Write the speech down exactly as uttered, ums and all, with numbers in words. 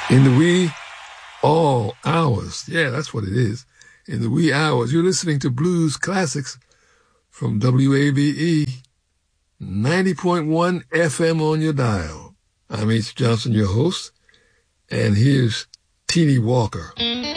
In the wee all hours. Yeah, that's what it is. In the wee hours. You're listening to Blues Classics from W A B E, ninety point one F M on your dial. I'm H. Johnson, your host, and here's Teenie Walker.